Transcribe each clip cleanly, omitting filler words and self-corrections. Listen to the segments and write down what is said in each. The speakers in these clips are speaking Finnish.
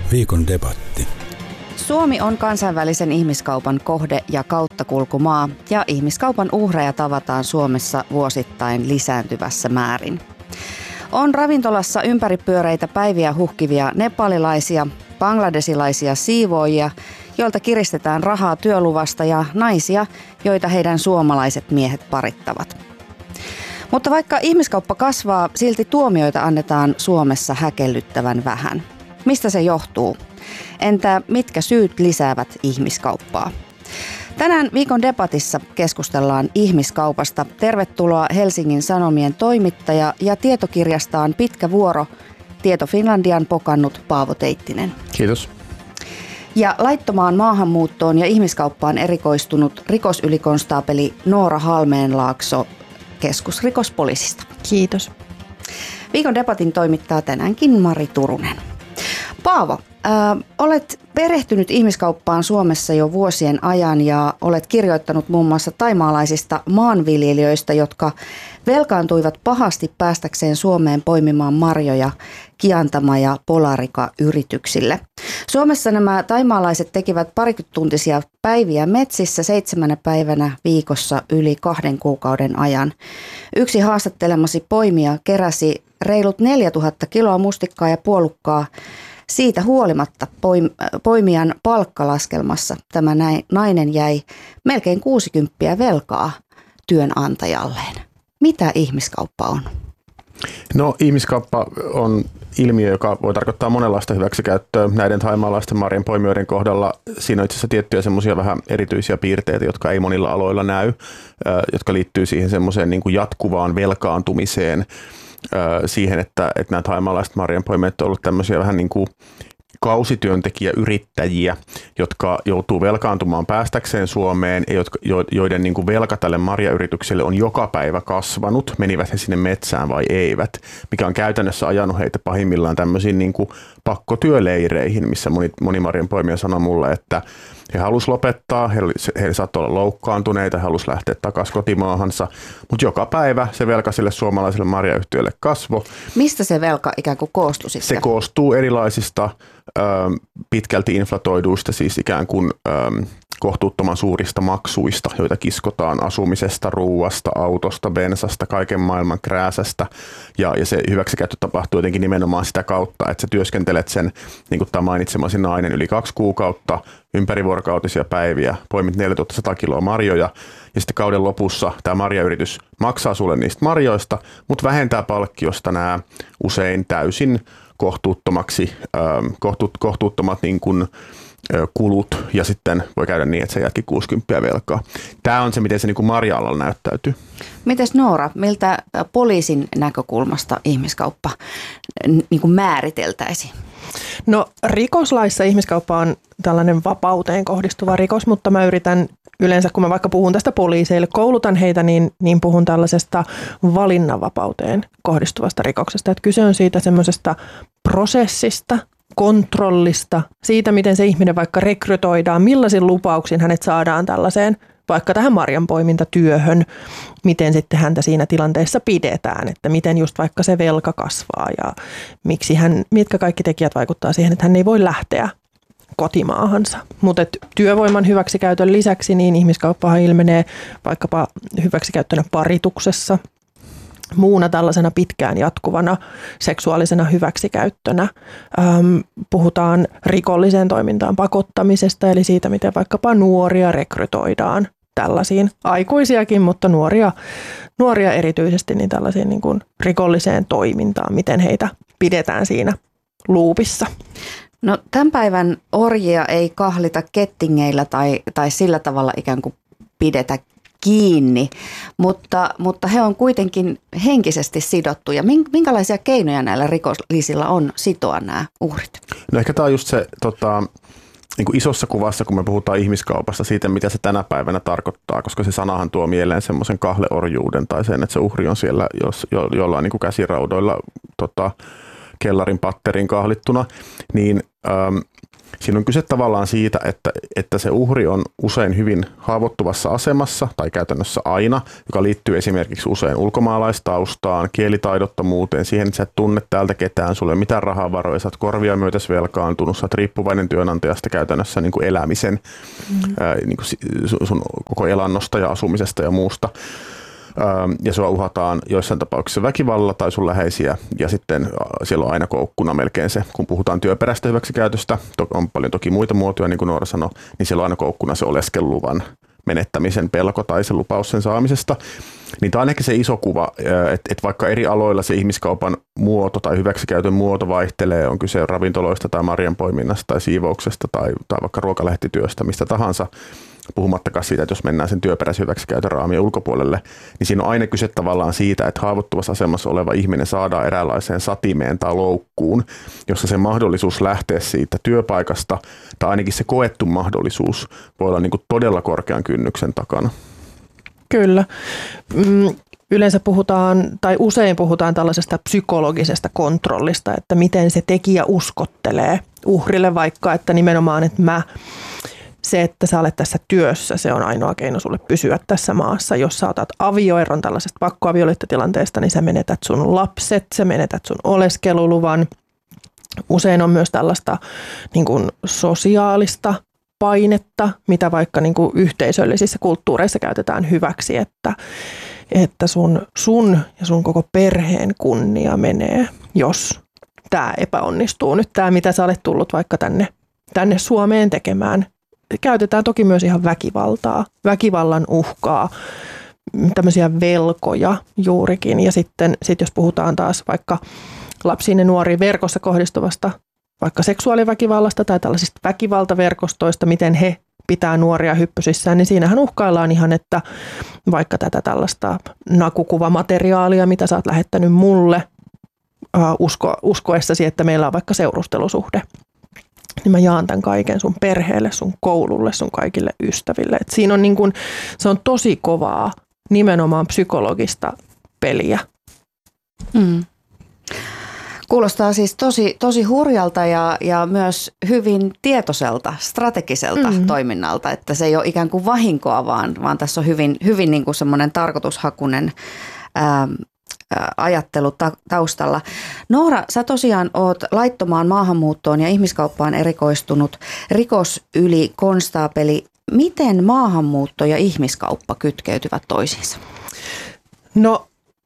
Viikon debatti. Suomi on kansainvälisen ihmiskaupan kohde ja kauttakulkumaa, ja ihmiskaupan uhreja tavataan Suomessa vuosittain lisääntyvässä määrin. On ravintolassa ympäripyöreitä päiviä huhkivia nepalilaisia, bangladesilaisia siivoojia, joilta kiristetään rahaa työluvasta, ja naisia, joita heidän suomalaiset miehet parittavat. Mutta vaikka ihmiskauppa kasvaa, silti tuomioita annetaan Suomessa häkellyttävän vähän. Mistä se johtuu? Entä mitkä syyt lisäävät ihmiskauppaa? Tänään viikon debatissa keskustellaan ihmiskaupasta. Tervetuloa Helsingin Sanomien toimittaja ja tietokirjastaan Pitkä vuoro Tieto Finlandian pokannut Paavo Teittinen. Kiitos. Ja laittomaan maahanmuuttoon ja ihmiskauppaan erikoistunut rikosylikonstaapeli Noora Halmeenlaakso keskusrikospoliisista. Kiitos. Viikon debatin toimittaa tänäänkin Mari Turunen. Paavo, olet perehtynyt ihmiskauppaan Suomessa jo vuosien ajan ja olet kirjoittanut muun muassa thaimaalaisista maanviljelijöistä, jotka velkaantuivat pahasti päästäkseen Suomeen poimimaan marjoja Kiantama- ja Polarika-yrityksille. Suomessa nämä thaimaalaiset tekivät parituntisia päiviä metsissä 7 päivänä viikossa yli 2 kuukauden ajan. Yksi haastattelemasi poimija keräsi reilut 4000 kiloa mustikkaa ja puolukkaa. Siitä huolimatta poimijan palkkalaskelmassa tämä nainen jäi melkein 60 velkaa työnantajalleen. Mitä ihmiskauppa on? No, ihmiskauppa on ilmiö, joka voi tarkoittaa monenlaista hyväksikäyttöä. Näiden thaimaalaisten marjan poimijoiden kohdalla siinä on itse asiassa tiettyjä semmoisia vähän erityisiä piirteitä, jotka ei monilla aloilla näy, jotka liittyy siihen semmoiseen niin kuin jatkuvaan velkaantumiseen, siihen, että nämä thaimaalaiset marjanpoimijat ovat olleet tämmöisiä vähän niin kuin kausityöntekijäyrittäjiä, jotka joutuu velkaantumaan päästäkseen Suomeen ja joiden niin kuin velka tälle marjayritykselle on joka päivä kasvanut, menivät he sinne metsään vai eivät, mikä on käytännössä ajanut heitä pahimmillaan tämmöisiin niin kuin pakkotyöleireihin, missä moni marjanpoimija sanoi mulle, että he halusivat lopettaa, he saattoi olla loukkaantuneita, he halusivat lähteä takaisin kotimaahansa, mutta joka päivä se velka sille suomalaiselle marjayhtiölle kasvoi. Mistä se velka ikään kuin koostui sitten? Se koostuu erilaisista pitkälti inflatoiduista, siis ikään kuin kohtuuttoman suurista maksuista, joita kiskotaan asumisesta, ruuasta, autosta, bensasta, kaiken maailman krääsästä. Ja se hyväksikäyttö tapahtuu jotenkin nimenomaan sitä kautta, että sä työskentelet sen, niin kuin tämä mainitsemasi nainen, yli 2 kuukautta, ympärivuorokautisia päiviä, poimit 4100 kiloa marjoja, ja sitten kauden lopussa tämä marjayritys maksaa sulle niistä marjoista, mutta vähentää palkkiosta nämä usein täysin kohtuuttomat niin kuin kulut, ja sitten voi käydä niin, että se jääkin 60 velkaa. Tämä on se, miten se niin kuin marja-alalla näyttäytyy. Mites Noora, miltä poliisin näkökulmasta ihmiskauppa niin kuin määriteltäisiin? No, rikoslaissa ihmiskauppa on tällainen vapauteen kohdistuva rikos, mutta mä yritän yleensä, kun mä vaikka puhun tästä poliiseille, koulutan heitä, niin puhun tällaisesta valinnanvapauteen kohdistuvasta rikoksesta. Että kyse on siitä semmoisesta prosessista, kontrollista, siitä miten se ihminen vaikka rekrytoidaan, millaisin lupauksin hänet saadaan tällaiseen vaikka tähän marjanpoimintatyöhön, miten sitten häntä siinä tilanteessa pidetään, että miten just vaikka se velka kasvaa ja mitkä kaikki tekijät vaikuttaa siihen, että hän ei voi lähteä kotimaahansa. Mutta työvoiman hyväksikäytön lisäksi niin ihmiskauppahan ilmenee vaikkapa hyväksikäyttönä parituksessa, muuna tällaisena pitkään jatkuvana seksuaalisena hyväksikäyttönä. Puhutaan rikolliseen toimintaan pakottamisesta, eli siitä, miten vaikkapa nuoria rekrytoidaan tällaisiin aikuisiakin, mutta nuoria erityisesti niin tällaisiin niin kuin rikolliseen toimintaan, miten heitä pidetään siinä luupissa. No, tämän päivän orjia ei kahlita kettingeillä tai sillä tavalla ikään kuin pidetä kiinni, mutta he on kuitenkin henkisesti sidottuja. Minkälaisia keinoja näillä rikollisilla on sitoa nämä uhrit? No ehkä tämä on just se niin kuin isossa kuvassa, kun me puhutaan ihmiskaupasta, siitä mitä se tänä päivänä tarkoittaa, koska se sanahan tuo mieleen semmoisen kahleorjuuden tai sen, että se uhri on siellä jollain niin kuin käsiraudoilla kellarin patteriin kahlittuna, niin siinä on kyse tavallaan siitä, että se uhri on usein hyvin haavoittuvassa asemassa, tai käytännössä aina, joka liittyy esimerkiksi usein ulkomaalaistaustaan, kielitaidottomuuteen, siihen, että sä et tunne täältä ketään, sulla ei ole mitään rahavaroja, sä oot korvia myötäs velkaantunut, sä oot riippuvainen työnantajasta käytännössä niin kuin elämisen, niin kuin sun koko elannosta ja asumisesta ja muusta. Ja sua uhataan joissain tapauksissa väkivallalla tai sun läheisiä, ja sitten siellä on aina koukkuna melkein se, kun puhutaan työperäistä hyväksikäytöstä, on paljon toki muita muotoja, niin kuin Noora sanoi, niin siellä on aina koukkuna se oleskeluluvan menettämisen pelko tai se lupaus sen saamisesta. Niin tämä on ehkä se iso kuva, että vaikka eri aloilla se ihmiskaupan muoto tai hyväksikäytön muoto vaihtelee, on kyse ravintoloista tai marjanpoiminnasta tai siivouksesta tai vaikka ruokalehtityöstä, mistä tahansa, puhumattakaan siitä, että jos mennään sen työperäisen hyväksikäytön raamien ulkopuolelle, niin siinä on aina kyse tavallaan siitä, että haavoittuvassa asemassa oleva ihminen saadaan eräänlaiseen satimeen tai loukkuun, jossa se mahdollisuus lähteä siitä työpaikasta, tai ainakin se koettu mahdollisuus, voi olla niin kuin todella korkean kynnyksen takana. Kyllä. Yleensä puhutaan, tai usein puhutaan tällaisesta psykologisesta kontrollista, että miten se tekijä uskottelee uhrille vaikka, että nimenomaan, että se, että sä olet tässä työssä, se on ainoa keino sulle pysyä tässä maassa. Jos sä otat avioeron tällaisesta pakkoavioliittotilanteesta, niin sä menetät sun lapset, sä menetät sun oleskeluluvan. Usein on myös tällaista niin kuin sosiaalista painetta, mitä vaikka niin kuin yhteisöllisissä kulttuureissa käytetään hyväksi, että sun ja sun koko perheen kunnia menee, jos tämä epäonnistuu. Nyt tämä, mitä sä olet tullut vaikka tänne Suomeen tekemään. Käytetään toki myös ihan väkivaltaa, väkivallan uhkaa, tämmöisiä velkoja juurikin. Ja sitten jos puhutaan taas vaikka lapsiin ja nuoriin verkossa kohdistuvasta vaikka seksuaaliväkivallasta tai tällaisista väkivaltaverkostoista, miten he pitää nuoria hyppysissään, niin siinähän uhkaillaan ihan, että vaikka tätä tällaista nakukuvamateriaalia, mitä sä oot lähettänyt mulle uskoessasi, että meillä on vaikka seurustelusuhde, niin mä jaan tämän kaiken sun perheelle, sun koululle, sun kaikille ystäville. Et siinä on niin kun, se on tosi kovaa nimenomaan psykologista peliä. Kuulostaa siis tosi hurjalta ja myös hyvin tietoiselta, strategiselta toiminnalta, että se ei ole ikään kuin vahinkoa, vaan tässä on hyvin niin kuin semmoinen tarkoitushakuinen ajattelu taustalla. Noora, sä tosiaan oot laittomaan maahanmuuttoon ja ihmiskauppaan erikoistunut rikosylikonstaapeli. Miten maahanmuutto ja ihmiskauppa kytkeytyvät toisiinsa? No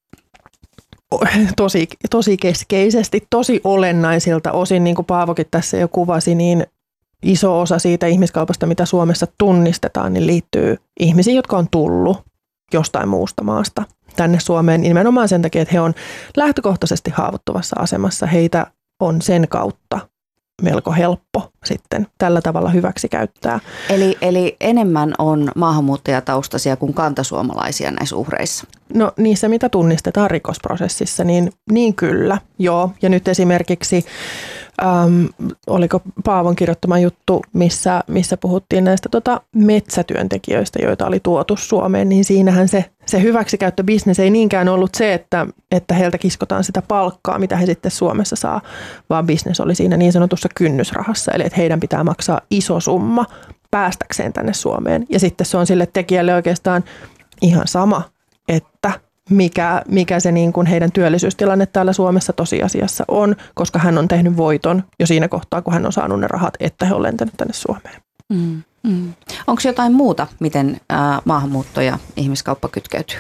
tosi keskeisesti, tosi olennaisilta osin, niin kuin Paavokin tässä jo kuvasi, niin iso osa siitä ihmiskaupasta, mitä Suomessa tunnistetaan, niin liittyy ihmisiin, jotka on tullut jostain muusta maasta tänne Suomeen nimenomaan sen takia, että he on lähtökohtaisesti haavoittuvassa asemassa. Heitä on sen kautta melko helppo sitten tällä tavalla hyväksi käyttää. Eli enemmän on maahanmuuttajataustaisia kuin kantasuomalaisia näissä uhreissa? No niissä, mitä tunnistetaan rikosprosessissa, niin kyllä, joo. Ja nyt esimerkiksi, oliko Paavon kirjoittama juttu, missä puhuttiin näistä metsätyöntekijöistä, joita oli tuotu Suomeen, niin siinähän se hyväksikäyttöbisnes ei niinkään ollut se, että heiltä kiskotaan sitä palkkaa, mitä he sitten Suomessa saa, vaan bisnes oli siinä niin sanotussa kynnysrahassa, eli että heidän pitää maksaa iso summa päästäkseen tänne Suomeen. Ja sitten se on sille tekijälle oikeastaan ihan sama, että mikä se niin kuin heidän työllisyystilanne täällä Suomessa tosiasiassa on, koska hän on tehnyt voiton jo siinä kohtaa, kun hän on saanut ne rahat, että he on lentänyt tänne Suomeen. Onko jotain muuta, miten maahanmuutto ja ihmiskauppa kytkeytyy?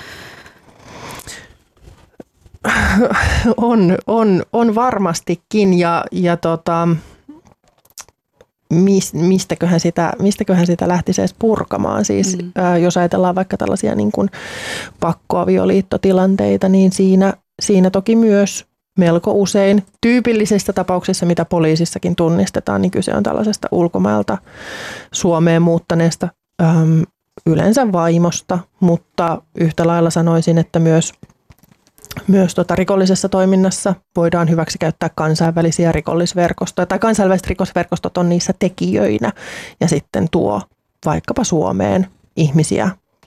On varmastikin ja mistäköhän sitä lähtisi edes purkamaan. Siis, jos ajatellaan vaikka tällaisia niin kuin pakkoavioliittotilanteita, niin siinä toki myös melko usein tyypillisistä tapauksissa, mitä poliisissakin tunnistetaan, niin kyse on tällaisesta ulkomailta Suomeen muuttaneesta yleensä vaimosta, mutta yhtä lailla sanoisin, että myös rikollisessa toiminnassa voidaan hyväksikäyttää kansainvälisiä rikollisverkostoja, tai kansainväliset rikosverkostot on niissä tekijöinä, ja sitten tuo vaikkapa Suomeen ihmisiä,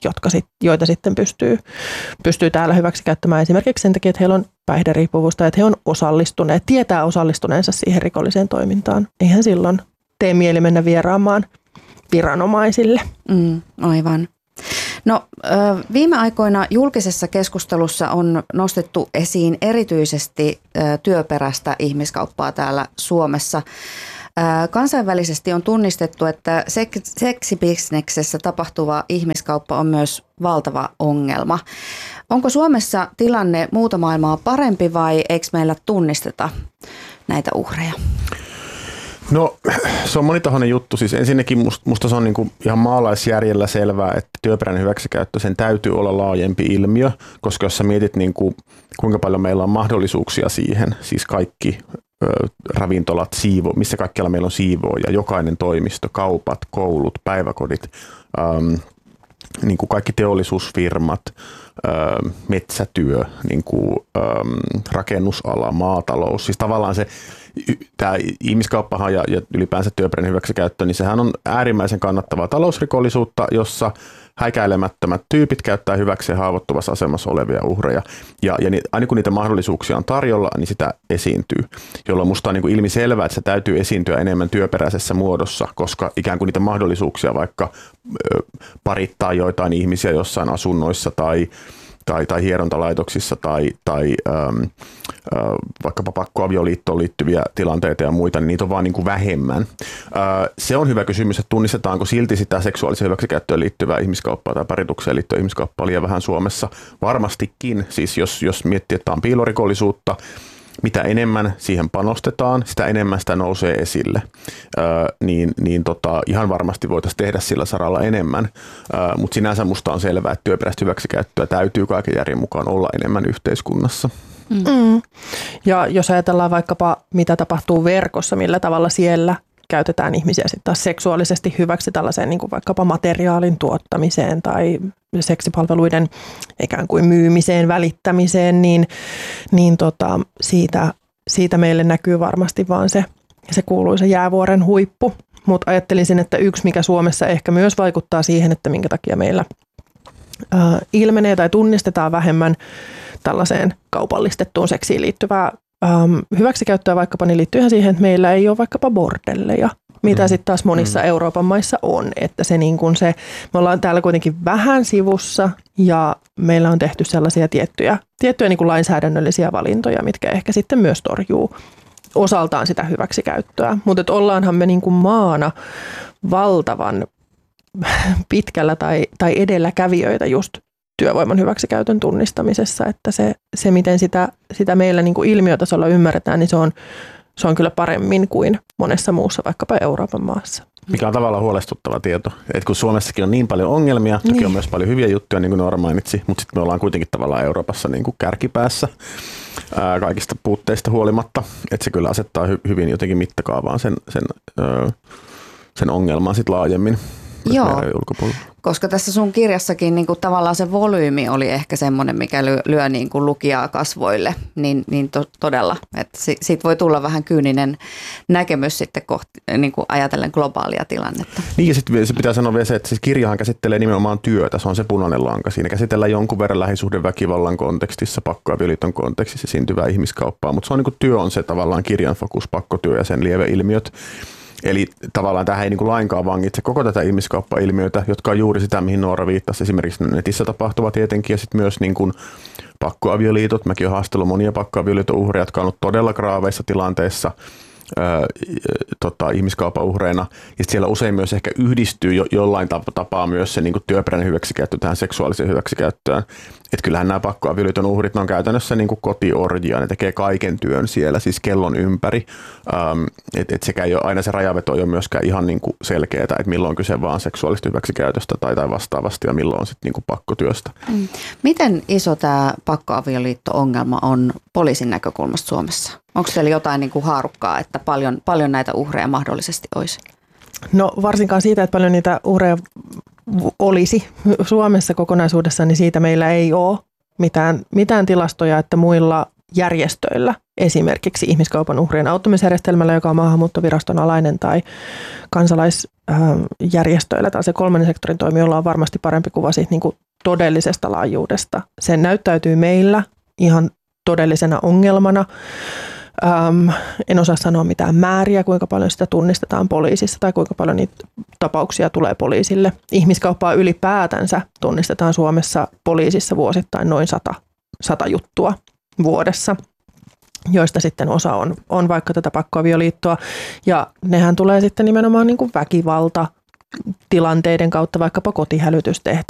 joita sitten pystyy täällä hyväksi käyttämään esimerkiksi sen takia, että heillä on päihderiippuvuus tai että he on osallistuneet, tietää osallistuneensa siihen rikolliseen toimintaan. Eihän silloin tee mieli mennä vieraamaan viranomaisille. Aivan. No, viime aikoina julkisessa keskustelussa on nostettu esiin erityisesti työperäistä ihmiskauppaa täällä Suomessa. Kansainvälisesti on tunnistettu, että seksibisneksessä tapahtuva ihmiskauppa on myös valtava ongelma. Onko Suomessa tilanne muuta maailmaa parempi vai eikö meillä tunnisteta näitä uhreja? No se on monitahoinen juttu. Siis ensinnäkin musta se on niinku ihan maalaisjärjellä selvää, että työperäinen hyväksikäyttö, sen täytyy olla laajempi ilmiö, koska jos sä mietit niinku, kuinka paljon meillä on mahdollisuuksia siihen, siis kaikki ravintolat, missä kaikkialla meillä on siivooja, jokainen toimisto, kaupat, koulut, päiväkodit, niin kuin kaikki teollisuusfirmat, metsätyö, niin kuin, rakennusala, maatalous, siis tavallaan tämä ihmiskauppahan ja ylipäänsä työperäinen hyväksikäyttö, niin sehän on äärimmäisen kannattavaa talousrikollisuutta, jossa häikäilemättömät tyypit käyttää hyväkseen haavoittuvassa asemassa olevia uhreja. Ja aina kun niitä mahdollisuuksia on tarjolla, niin sitä esiintyy, jolloin musta on niin kuin ilmiselvää, että se täytyy esiintyä enemmän työperäisessä muodossa, koska ikään kuin niitä mahdollisuuksia vaikka parittaa joitain ihmisiä jossain asunnoissa tai hierontalaitoksissa tai vaikkapa pakkoavioliittoon liittyviä tilanteita ja muita, niin niitä on vaan niin kuin vähemmän. Se on hyvä kysymys, että tunnistetaanko silti sitä seksuaaliseen hyväksikäyttöön liittyvää ihmiskauppaa tai paritukseen liittyvää ihmiskauppaa liian vähän Suomessa. Varmastikin, siis jos miettii, että on piilorikollisuutta, mitä enemmän siihen panostetaan, sitä enemmän sitä nousee esille. Ihan varmasti voitaisiin tehdä sillä saralla enemmän, mutta sinänsä musta on selvää, että työperäistä hyväksikäyttöä täytyy kaiken järjen mukaan olla enemmän yhteiskunnassa. Ja jos ajatellaan vaikkapa mitä tapahtuu verkossa, millä tavalla siellä käytetään ihmisiä sitten taas seksuaalisesti hyväksi tällaiseen niin kuin vaikkapa materiaalin tuottamiseen tai seksipalveluiden ikään kuin myymiseen, välittämiseen, niin siitä meille näkyy varmasti vaan se kuuluisa jäävuoren huippu. Mutta ajattelisin, että yksi mikä Suomessa ehkä myös vaikuttaa siihen, että minkä takia meillä ilmenee tai tunnistetaan vähemmän tällaiseen kaupallistettuun seksiin liittyvää hyväksikäyttöä vaikkapa, niin liittyy ihan siihen, että meillä ei ole vaikkapa bordelleja, mitä sitten taas monissa Euroopan maissa on. Että se niin kuin me ollaan täällä kuitenkin vähän sivussa ja meillä on tehty sellaisia tiettyjä niin kuin lainsäädännöllisiä valintoja, mitkä ehkä sitten myös torjuu osaltaan sitä hyväksikäyttöä. Mutta ollaanhan me niin kuin maana valtavan pitkällä tai edelläkävijöitä just työvoiman hyväksikäytön tunnistamisessa, että se miten sitä meillä niin kuin ilmiötasolla ymmärretään, niin se on kyllä paremmin kuin monessa muussa vaikkapa Euroopan maassa. Mikä on tavallaan huolestuttava tieto, että kun Suomessakin on niin paljon ongelmia, toki on myös paljon hyviä juttuja, niin kuin Noora mainitsi, mutta sitten me ollaan kuitenkin tavallaan Euroopassa niin kuin kärkipäässä kaikista puutteista huolimatta, että se kyllä asettaa hyvin jotenkin mittakaavaan sen ongelman sitten laajemmin. Joo, koska tässä sun kirjassakin niin kuin tavallaan se volyymi oli ehkä semmoinen, mikä lyö niin kuin lukijaa kasvoille, niin todella, että siitä voi tulla vähän kyyninen näkemys sitten niin kuin ajatellen globaalia tilannetta. Niin ja sitten se pitää sanoa vielä se, että siis kirjahan käsittelee nimenomaan työtä, se on se punainen lanka. Siinä käsitellään jonkun verran lähisuhdeväkivallan kontekstissa, pakkoavioliiton kontekstissa syntyvää ihmiskauppaa, mutta se on niin kuin työ on se tavallaan kirjan fokus, pakkotyö ja sen lieveilmiöt. Eli tavallaan tähän ei niin kuin lainkaan vangitse koko tätä ihmiskauppa-ilmiötä, jotka on juuri sitä, mihin Noora viittasi. Esimerkiksi netissä tapahtuva tietenkin ja sitten myös niin kuin pakkoavioliitot. Mäkin olen haastellut monia pakkoavioliiton uhreja, jotka on ollut todella graaveissa tilanteissa ihmiskaupan uhreina. Ja siellä usein myös ehkä yhdistyy jollain tapaa myös se niin kuin työperäinen hyväksikäyttö tähän seksuaaliseen hyväksikäyttöön. Että kyllähän nämä pakkoavioliiton uhrit, ne on käytännössä niin kuin kotiorjia, ne tekee kaiken työn siellä, siis kellon ympäri. Että sekä ei ole, aina se rajaveto ei ole myöskään ihan niin kuin selkeää, että milloin on kyse vaan seksuaalista hyväksikäytöstä tai vastaavasti ja milloin on sitten niin kuin pakkotyöstä. Miten iso tämä pakkoavioliitto-ongelma on poliisin näkökulmasta Suomessa? Onko teillä jotain niin kuin haarukkaa, että paljon näitä uhreja mahdollisesti olisi? No varsinkaan siitä, että paljon niitä uhreja olisi Suomessa kokonaisuudessaan, niin siitä meillä ei ole mitään tilastoja, että muilla järjestöillä, esimerkiksi ihmiskaupan uhrien auttamisjärjestelmällä, joka on maahanmuuttoviraston alainen, tai kansalaisjärjestöillä tai se kolmannen sektorin toimijoilla on varmasti parempi kuva siitä niin kuin todellisesta laajuudesta. Se näyttäytyy meillä ihan todellisena ongelmana. En osaa sanoa mitään määriä, kuinka paljon sitä tunnistetaan poliisissa tai kuinka paljon niitä tapauksia tulee poliisille. Ihmiskauppaa ylipäätänsä tunnistetaan Suomessa poliisissa vuosittain noin 100 juttua vuodessa, joista sitten osa on vaikka tätä pakkoavioliittoa. Ja nehän tulee sitten nimenomaan niin kuin väkivalta tilanteiden kautta, vaikkapa kotihälytystehtäviä